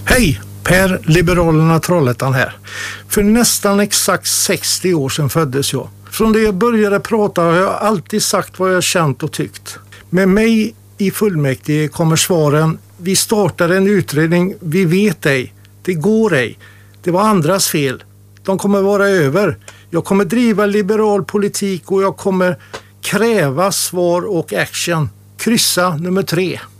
Hej! Per Liberalerna Trollhättan här. För nästan exakt 60 år sedan föddes jag. Från det jag började prata har jag alltid sagt vad jag känt och tyckt. Med mig i fullmäktige kommer svaren: vi startar en utredning, vi vet ej, det går ej, det var andras fel, de kommer vara över. Jag kommer driva liberal politik och jag kommer kräva svar och action. Kryssa nummer 3.